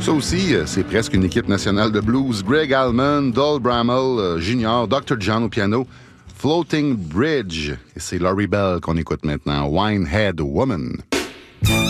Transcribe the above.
Ça aussi, c'est presque une équipe nationale de blues. Greg Allman, Dol Bramall Jr., Dr. John au piano, Floating Bridge. Et c'est Laurie Bell qu'on écoute maintenant, Winehead Woman.